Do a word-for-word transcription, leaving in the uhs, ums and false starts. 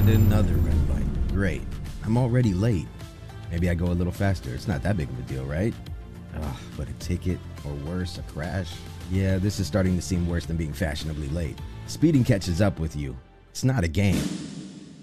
And another red light. Great. I'm already late. Maybe I go a little faster. It's not that big of a deal, right? Ugh, but a ticket, or worse, a crash. Yeah, this is starting to seem worse than being fashionably late. Speeding catches up with you. It's not a game.